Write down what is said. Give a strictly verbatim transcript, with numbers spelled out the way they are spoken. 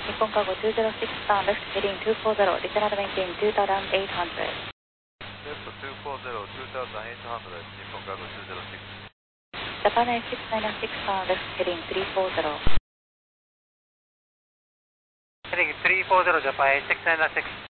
Nippon Cargo two zero six star left heading two four zero, return maintain two thousand eight hundred. Left two four zero, two thousand eight hundred, Nippon Cargo two zero six. Japan Air six nine six star left heading three four zero. Heading three four zero, Japan Air six nine six.